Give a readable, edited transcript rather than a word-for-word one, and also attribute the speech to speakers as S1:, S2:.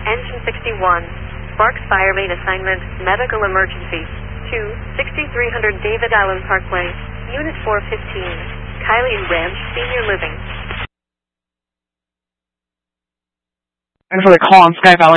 S1: Engine 61. Sparks Fire Main Assignment, Medical Emergency. 2, 6300 David Allen Parkway, Unit 415. Kylie Ranch Senior Living.
S2: And for the call on Sky Valley.